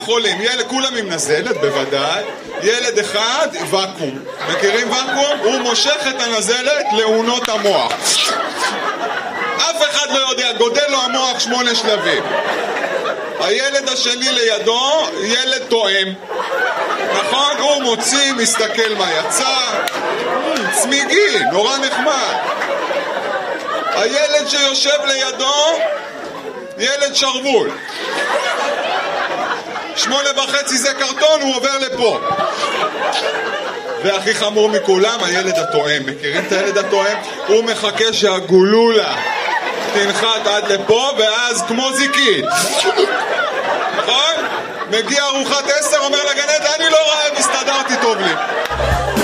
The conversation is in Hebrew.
חולים, כולם עם נזלת בוודאי, ילד אחד וקום, מכירים וקום? הוא מושך את הנזלת לאונות המוח, אף אחד לא יודע, גודל לו המוח 8 שלבים. הילד השני לידו, ילד תואם, נכון? הוא מוציא, מסתכל מה יצא, צמיגי, נורא נחמד. הילד שיושב לידו, ילד שרבול, 8:30 זה קרטון, הוא עובר לפה. והכי חמור מכולם, הילד התואם. מכירים את הילד התואם? הוא מחכה שהגולולה תנחת עד לפה, ואז כמו זיקית, נכון? מגיע ארוחת 10, אומר לגננת, אני לא רעב, הסתדרתי טוב לי.